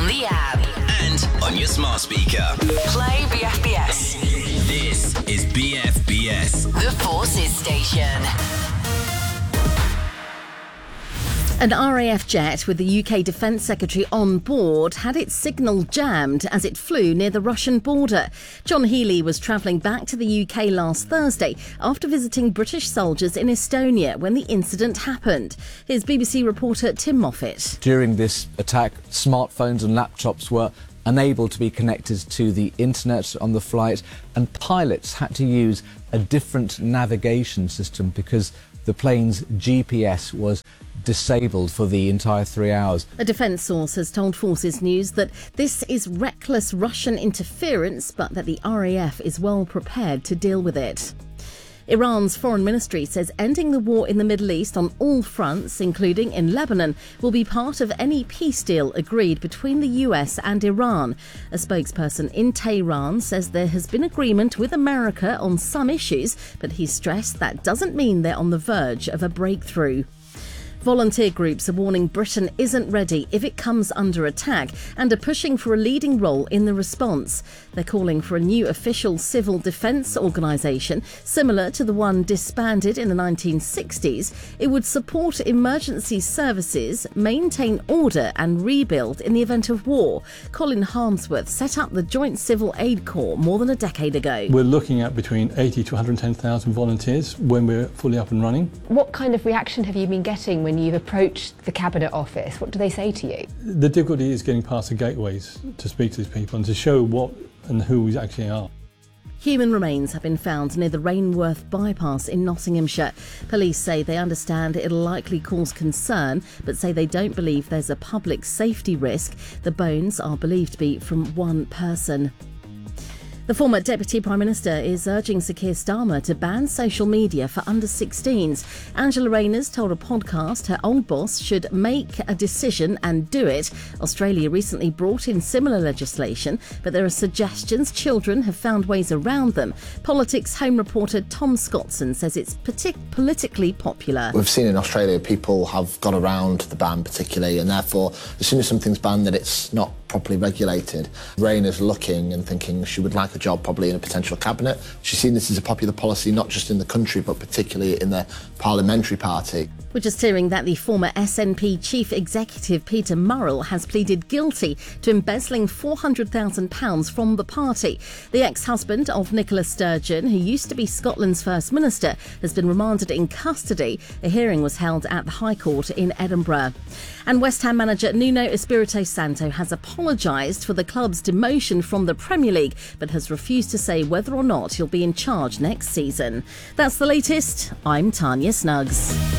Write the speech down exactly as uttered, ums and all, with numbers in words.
on the app and on your smart speaker. Play B F B S. This is B F B S, The Forces Station. An R A F jet with the U K Defence Secretary on board had its signal jammed as it flew near the Russian border. John Healey was travelling back to the U K last Thursday after visiting British soldiers in Estonia when the incident happened. Here's B B C reporter Tim Moffat. During this attack, smartphones and laptops were unable to be connected to the internet on the flight, and pilots had to use a different navigation system because the plane's G P S was disabled for the entire three hours. A defence source has told Forces News that this is reckless Russian interference, but that the R A F is well prepared to deal with it. Iran's foreign ministry says ending the war in the Middle East on all fronts, including in Lebanon, will be part of any peace deal agreed between the U S and Iran. A spokesperson in Tehran says there has been agreement with America on some issues, but he stressed that doesn't mean they're on the verge of a breakthrough. Volunteer groups are warning Britain isn't ready if it comes under attack and are pushing for a leading role in the response. They're calling for a new official civil defence organisation similar to the one disbanded in the nineteen sixties. It would support emergency services, maintain order and rebuild in the event of war. Colin Harmsworth set up the Joint Civil Aid Corps more than a decade ago. We're looking at between eighty to one hundred ten thousand volunteers when we're fully up and running. What kind of reaction have you been getting when you've approached the Cabinet Office? What do they say to you? The difficulty is getting past the gateways to speak to these people and to show what and who we actually are. Human remains have been found near the Rainworth bypass in Nottinghamshire. Police say they understand it'll likely cause concern, but say they don't believe there's a public safety risk. The bones are believed to be from one person. The former Deputy Prime Minister is urging Sir Keir Starmer to ban social media for under sixteens. Angela Rayner's told a podcast her old boss should make a decision and do it. Australia recently brought in similar legislation, but there are suggestions children have found ways around them. Politics Home reporter Tom Scottson says it's partic- politically popular. We've seen in Australia people have got around the ban particularly, and therefore as soon as something's banned that it's not properly regulated. Rayner's looking and thinking she would like a job probably in a potential cabinet. She's seen this as a popular policy not just in the country but particularly in the parliamentary party. We're just hearing that the former S N P chief executive Peter Murrell has pleaded guilty to embezzling four hundred thousand pounds from the party. The ex-husband of Nicola Sturgeon, who used to be Scotland's First Minister, has been remanded in custody. A hearing was held at the High Court in Edinburgh. And West Ham manager Nuno Espirito Santo has apologised for the club's demotion from the Premier League, but has refused to say whether or not he'll be in charge next season. That's the latest. I'm Tanya Snuggs.